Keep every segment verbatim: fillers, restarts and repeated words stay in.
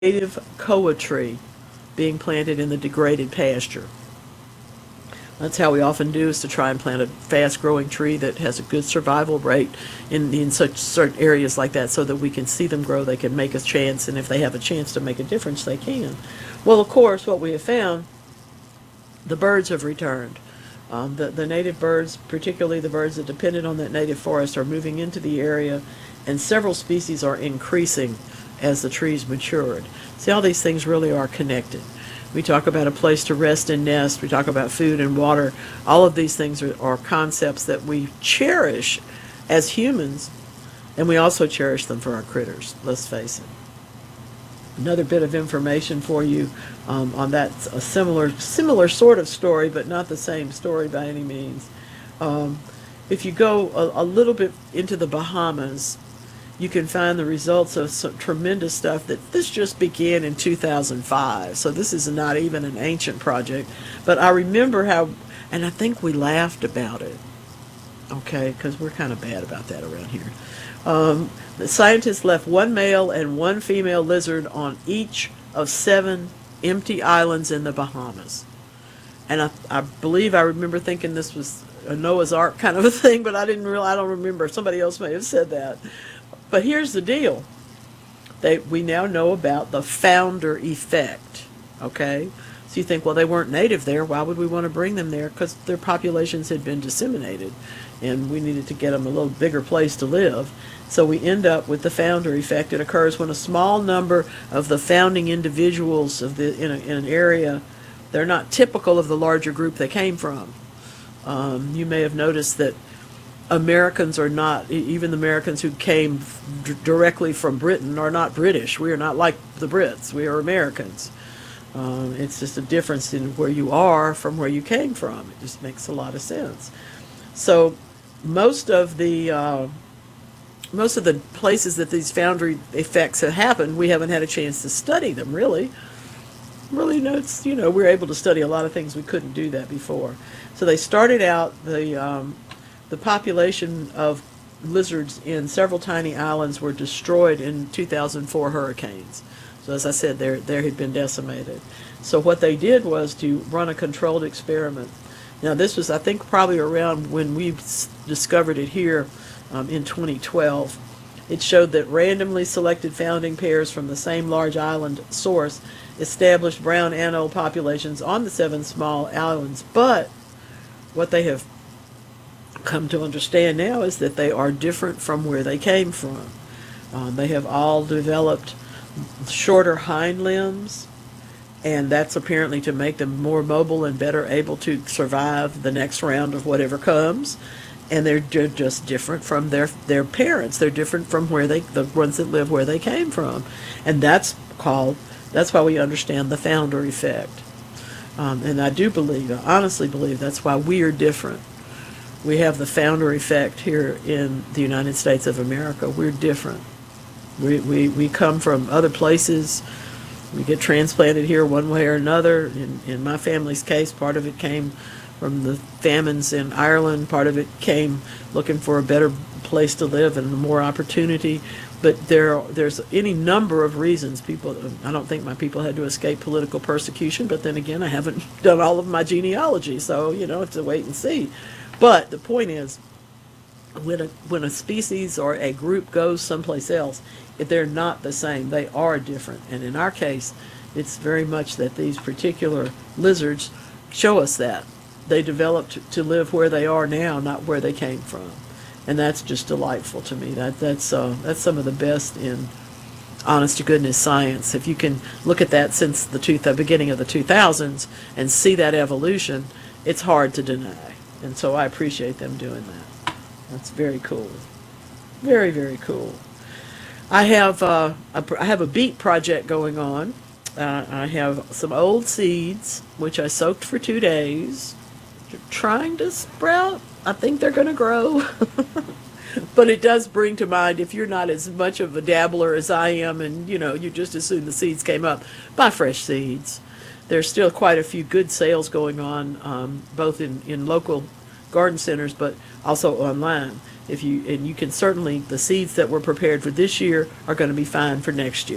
native koa tree being planted in the degraded pasture. That's how we often do, is to try and plant a fast-growing tree that has a good survival rate in, in such certain areas like that, so that we can see them grow, they can make a chance, and if they have a chance to make a difference, they can. Well, of course, what we have found, the birds have returned. Um, the, the native birds, particularly the birds that depended on that native forest, are moving into the area, and several species are increasing as the trees matured. See, all these things really are connected. We talk about a place to rest and nest. We talk about food and water. All of these things are, are concepts that we cherish as humans, and we also cherish them for our critters, let's face it. Another bit of information for you um, on that, a similar similar sort of story, but not the same story by any means. Um, if you go a, a little bit into the Bahamas, you can find the results of some tremendous stuff that this just began in two thousand five. So this is not even an ancient project. But I remember how, and I think we laughed about it, okay, because we're kind of bad about that around here. Um, the scientists left one male and one female lizard on each of seven empty islands in the Bahamas. And I, I believe I remember thinking this was a Noah's Ark kind of a thing, but I didn't really, I don't remember. Somebody else may have said that. But here's the deal. They, we now know about the founder effect, okay? So you think, well, they weren't native there. Why would we want to bring them there? Because their populations had been disseminated, and we needed to get them a little bigger place to live. So we end up with the founder effect. It occurs when a small number of the founding individuals of the in, a, in an area, they're not typical of the larger group they came from. Um, you may have noticed that Americans are not, even the Americans who came d- directly from Britain are not British. We are not like the Brits. We are Americans. Um, it's just a difference in where you are from where you came from. It just makes a lot of sense. So most of the uh, most of the places that these foundry effects have happened, we haven't had a chance to study them really. Really, no, it's, you know, we're able to study a lot of things we couldn't do that before. So they started out the um, the population of lizards in several tiny islands were destroyed in two thousand four hurricanes. So as I said, they they had been decimated. So what they did was to run a controlled experiment. Now this was, I think, probably around when we discovered it here um, in twenty twelve. It showed that randomly selected founding pairs from the same large island source established brown anole populations on the seven small islands. But what they have come to understand now is that they are different from where they came from. Um, they have all developed shorter hind limbs, and that's apparently to make them more mobile and better able to survive the next round of whatever comes. And they're just different from their their parents. They're different from where they, the ones that live where they came from, and that's called. That's why we understand the founder effect. Um, and I do believe, I honestly believe, that's why we are different. We have the founder effect here in the United States of America. We're different. We we we come from other places. We get transplanted here one way or another. In in my family's case, part of it came from the famines in Ireland. Part of it came looking for a better place to live and more opportunity. But there, there's any number of reasons. People, I don't think my people had to escape political persecution. But then again, I haven't done all of my genealogy, so you know, it's a wait and see. But the point is, when a when a species or a group goes someplace else, if they're not the same. They are different. And in our case, it's very much that these particular lizards show us that. They developed to live where they are now, not where they came from. And that's just delightful to me. That that's uh, that's some of the best in honest to goodness science. If you can look at that since the, two, the beginning of the two thousands and see that evolution, it's hard to deny. And so I appreciate them doing that. That's very cool. Very, very cool. I have uh, a, I have a beet project going on. Uh, I have some old seeds, which I soaked for two days. They're trying to sprout. I think they're going to grow. But it does bring to mind, if you're not as much of a dabbler as I am, and you know, you just as soon the seeds came up, buy fresh seeds. There's still quite a few good sales going on, um, both in, in local garden centers, but also online. If you and you can certainly, the seeds that were prepared for this year are going to be fine for next year.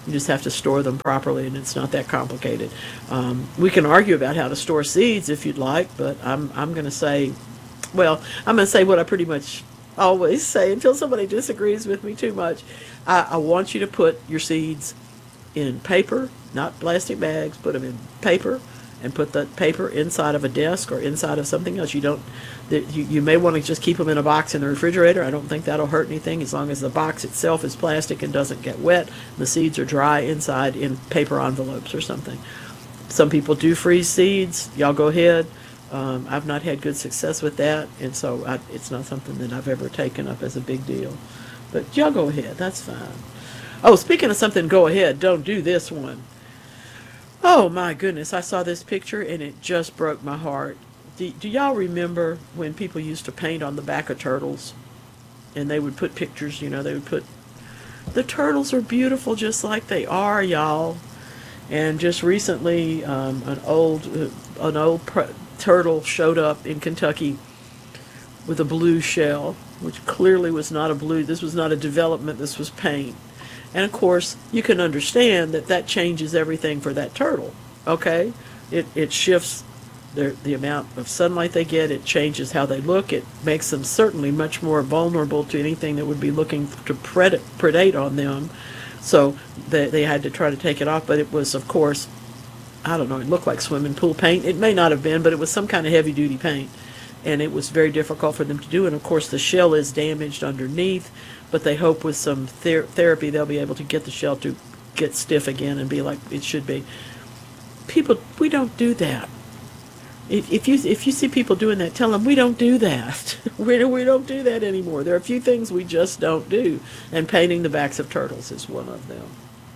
You just have to store them properly, and it's not that complicated. Um, we can argue about how to store seeds if you'd like, but I'm I'm going to say, well, I'm going to say what I pretty much always say until somebody disagrees with me too much. I, I want you to put your seeds in paper, not plastic bags. Put them in paper, and put the paper inside of a desk or inside of something else. You don't. You, you may want to just keep them in a box in the refrigerator. I don't think that'll hurt anything as long as the box itself is plastic and doesn't get wet. The seeds are dry inside in paper envelopes or something. Some people do freeze seeds. Y'all go ahead. Um, I've not had good success with that, and so I, it's not something that I've ever taken up as a big deal. But y'all go ahead. That's fine. Oh, speaking of something, go ahead. Don't do this one. Oh my goodness, I saw this picture and it just broke my heart. Do, do y'all remember when people used to paint on the back of turtles? And they would put pictures, you know, they would put, the turtles are beautiful just like they are, y'all. And just recently, um, an old, uh, an old pr- turtle showed up in Kentucky with a blue shell, which clearly was not a blue, this was not a development, this was paint. And of course, you can understand that that changes everything for that turtle, okay? It, it shifts the, the amount of sunlight they get, it changes how they look, it makes them certainly much more vulnerable to anything that would be looking to pred- predate on them. So they, they had to try to take it off, but it was, of course, I don't know, it looked like swimming pool paint. It may not have been, but it was some kind of heavy-duty paint. And it was very difficult for them to do. And, of course, the shell is damaged underneath, but they hope with some ther- therapy they'll be able to get the shell to get stiff again and be like it should be. People, we don't do that. If, if you if you see people doing that, tell them we don't do that. we, we don't do that anymore. There are a few things we just don't do, and painting the backs of turtles is one of them.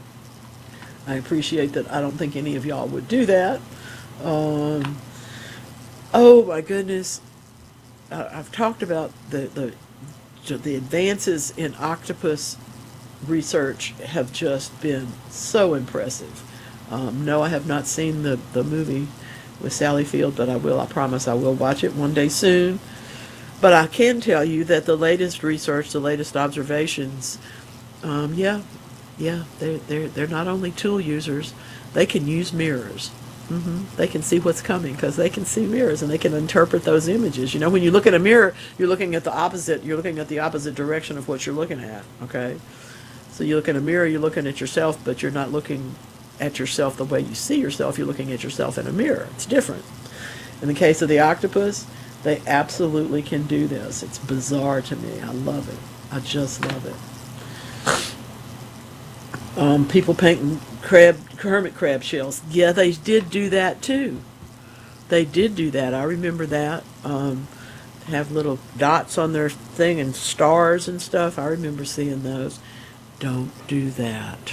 I appreciate that. I don't think any of y'all would do that. Um, oh, my goodness. Uh, I've talked about the, the the advances in octopus research have just been so impressive. Um, no, I have not seen the, the movie with Sally Field, but I will. I promise I will watch it one day soon. But I can tell you that the latest research, the latest observations, um, yeah, yeah, they're, they're, they're not only tool users, they can use mirrors. hmm They can see what's coming because they can see mirrors and they can interpret those images. You know, when you look at a mirror, you're looking at the opposite. You're looking at the opposite direction of what you're looking at. Okay, so you look in a mirror, you're looking at yourself, but you're not looking at yourself the way you see yourself. You're looking at yourself in a mirror. It's different. In the case of the octopus, they absolutely can do this. It's bizarre to me. I love it. I just love it. Um, people painting crab, hermit crab shells. Yeah, they did do that too. They did do that. I remember that. Um, have little dots on their thing and stars and stuff. I remember seeing those. Don't do that.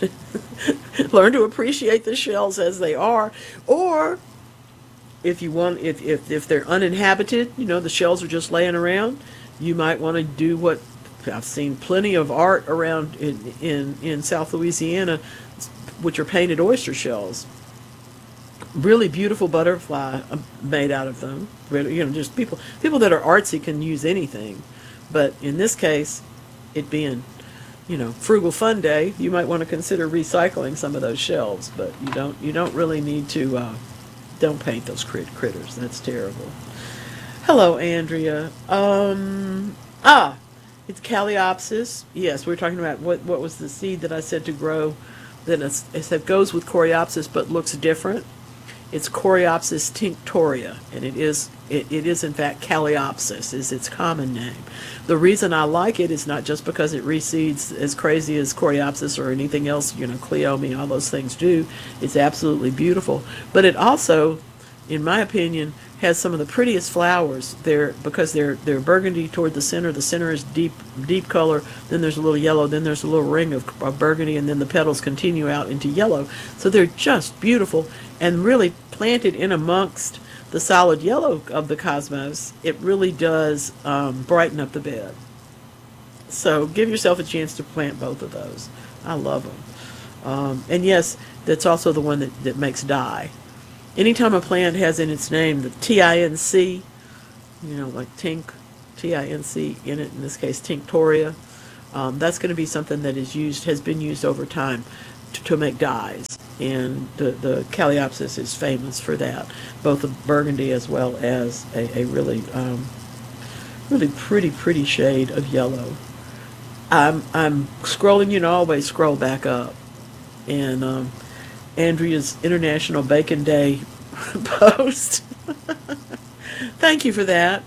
Learn to appreciate the shells as they are. Or if you want, if, if, if they're uninhabited, you know, the shells are just laying around, you might want to do what I've seen plenty of art around in, in, in South Louisiana, which are painted oyster shells. Really beautiful butterfly made out of them. Really, you know, just people people that are artsy can use anything, but in this case, it being, you know, Frugal Fun Day, you might want to consider recycling some of those shells. But you don't you don't really need to. Uh, don't paint those crit- critters. That's terrible. Hello, Andrea. Um ah. It's Calliopsis. Yes, we were talking about what, what was the seed that I said to grow that it's, it goes with Coreopsis but looks different. It's Coreopsis tinctoria, and it is it, it is in fact Calliopsis is its common name. The reason I like it is not just because it reseeds as crazy as Coreopsis or anything else, you know, Cleome, all those things do. It's absolutely beautiful, but it also, in my opinion, has some of the prettiest flowers. They're because they're they're burgundy toward the center. The center is deep deep color. Then there's a little yellow. Then there's a little ring of, of burgundy, and then the petals continue out into yellow. So they're just beautiful and really planted in amongst the solid yellow of the cosmos. It really does um, brighten up the bed. So give yourself a chance to plant both of those. I love them. Um, and yes, that's also the one that, that makes dye. Anytime a plant has in its name the T I N C, you know, like tink, T I N C in it, in this case tinctoria, um, that's going to be something that is used, has been used over time. to, to make dyes. And the, the Calliopsis is famous for that, both a burgundy as well as a, a really, um, really pretty, pretty shade of yellow. I'm, I'm scrolling, you know, always scroll back up. And um, Andrea's International Bacon Day post. Thank you for that.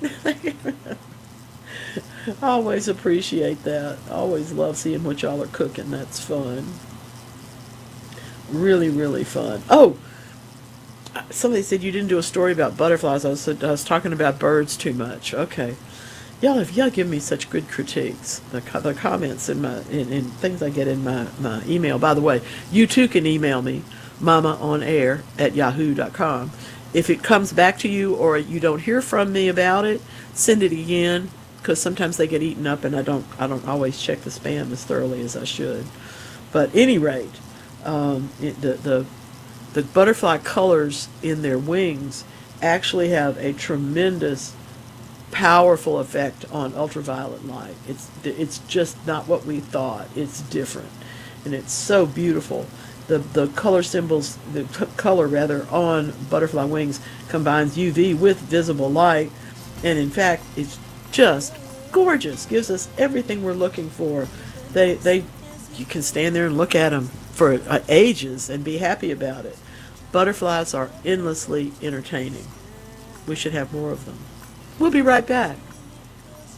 Always appreciate that. Always love seeing what y'all are cooking. That's fun. Really, really fun. Oh, somebody said you didn't do a story about butterflies. I was, I was talking about birds too much. Okay. Y'all, if y'all give me such good critiques, the, the comments in my in, in things I get in my, my email. By the way, you too can email me, mamaonair at yahoo dot com. If it comes back to you or you don't hear from me about it, send it again, because sometimes they get eaten up and I don't I don't always check the spam as thoroughly as I should. But at any rate, um, it, the, the the butterfly colors in their wings actually have a tremendous, powerful effect on ultraviolet light. It's it's just not what we thought. It's different, and it's so beautiful. The the color symbols, the c- color rather on butterfly wings combines U V with visible light, and in fact, it's just gorgeous. Gives us everything we're looking for. They they you can stand there and look at them for uh, ages and be happy about it. Butterflies are endlessly entertaining. We should have more of them. We'll be right back.